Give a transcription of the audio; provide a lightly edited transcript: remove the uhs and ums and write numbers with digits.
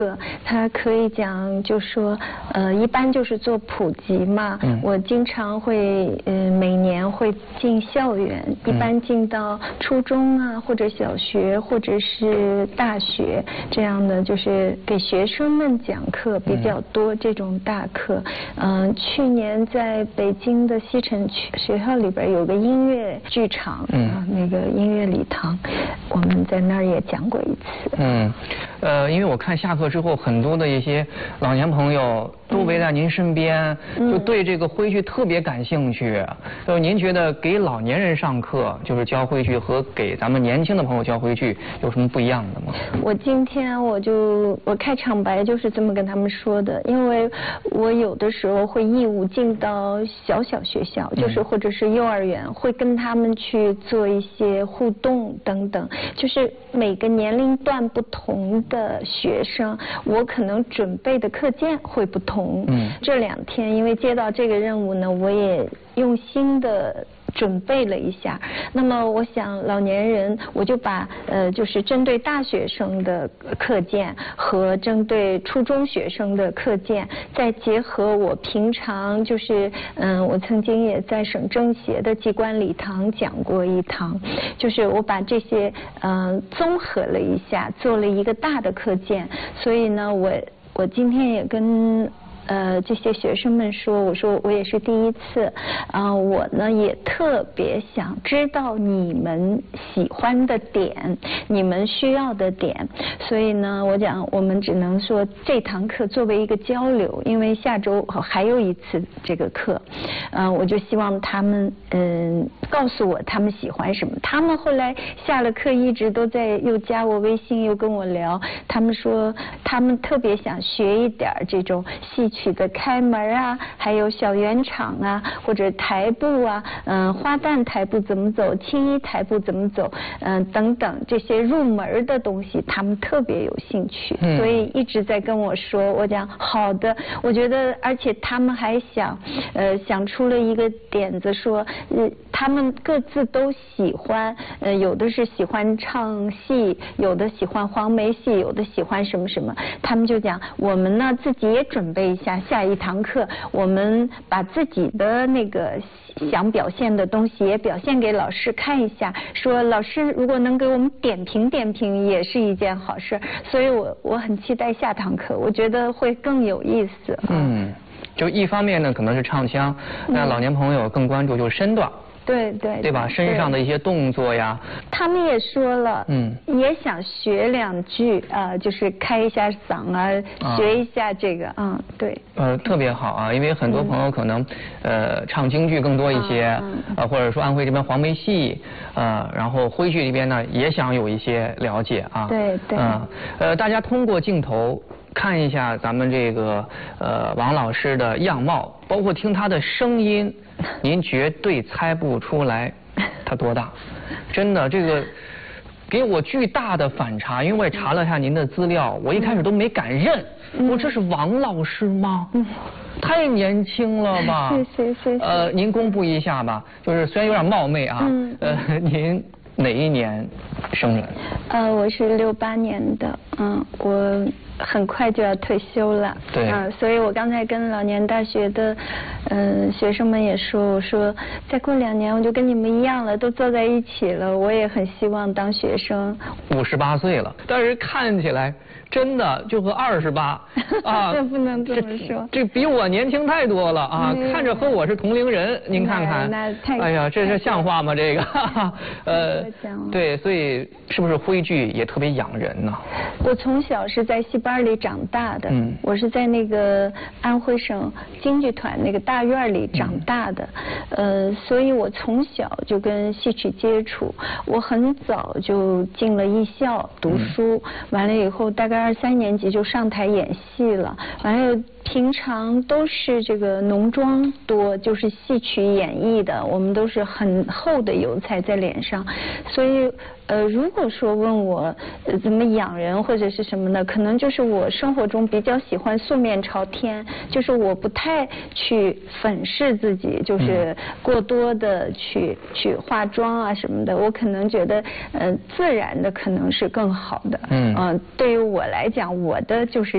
他可以讲，就说，一般就是做普及嘛。我经常会，每年会进校园，一般进到初中啊，或者小学，或者是大学这样的，就是给学生们讲课比较多这种大课。去年在北京的西城区学校里边有个音乐剧场，那个音乐礼堂，我们在那儿也讲过一次。 因为我看下课之后，很多的一些老年朋友都围在您身边，就对这个徽剧特别感兴趣。就是您觉得给老年人上课，就是教徽剧，和给咱们年轻的朋友教徽剧有什么不一样的吗？ 我今天我开场白就是这么跟他们说的，因为我有的时候会义务进到小学校，就是或者是幼儿园，会跟他们去做一些互动等等，就是每个年龄段不同的学生，我可能准备的课件会不同。这2天因为接到这个任务呢，我也用心的准备了一下。那么我想老年人，我就把就是针对大学生的课件和针对初中学生的课件，再结合我平常就是我曾经也在省政协的机关礼堂讲过一堂，就是我把这些综合了一下，做了一个大的课件。所以呢，我今天也跟这些学生们说，我说我也是第一次，我呢也特别想知道你们喜欢的点，你们需要的点，所以呢，我讲我们只能说这堂课作为一个交流，因为下周还有一次这个课，我就希望他们告诉我他们喜欢什么。他们后来下了课一直都在又加我微信又跟我聊，他们说他们特别想学一点这种戏曲的开门啊，还有小圆场啊，或者台步啊，花旦台步怎么走，青衣台步怎么走，等等这些入门的东西，他们特别有兴趣，所以一直在跟我说。我讲好的，我觉得，而且他们还想出了一个点子，说他们各自都喜欢，有的是喜欢唱戏，有的喜欢黄梅戏，有的喜欢什么什么，他们就讲我们呢自己也准备一下一堂课，我们把自己的那个想表现的东西也表现给老师看一下，说老师如果能给我们点评点评也是一件好事。所以我很期待下堂课，我觉得会更有意思。 就一方面呢可能是唱腔，那老年朋友更关注就是身段。对吧？身上的一些动作呀， 他们也说了，也想学2句就是开一下嗓啊，学一下这个，对。 特别好啊，因为很多朋友可能唱京剧更多一些，或者说安徽这边黄梅戏，然后徽剧这边呢也想有一些了解啊。 对。 大家通过镜头看一下咱们这个王老师的样貌，包括听他的声音，您绝对猜不出来他多大。真的，这个给我巨大的反差，因为我也查了一下您的资料，我一开始都没敢认，我说这是王老师吗？太年轻了吧？ 谢谢。 您公布一下吧，就是虽然有点冒昧啊，您哪一年生人？ 我是68年的，我很快就要退休了。 对。 所以我刚才跟老年大学的学生们也说，我说再过2年我就跟你们一样了，都坐在一起了。我也很希望当学生。 58岁了，但是看起来真的就和28啊。 这不能这么说。 这比我年轻太多了啊！看着和我是同龄人，您看看。 那太。 哎呀，这是像话吗？这个。对，所以是不是徽剧也特别养人呢？ 我从小是在戏班里长大的，我是在那个安徽省京剧团那个大院里长大的，所以我从小就跟戏曲接触。我很早就进了艺校读书，完了以后大概2、3年级就上台演戏了，完了平常都是这个浓妆多，就是戏曲演绎的，我们都是很厚的油彩在脸上，所以如果说问我怎么养人或者是什么的，可能就是我生活中比较喜欢素面朝天，就是我不太去粉饰自己，就是过多的去化妆啊什么的，我可能觉得自然的可能是更好的。对于我来讲，我的就是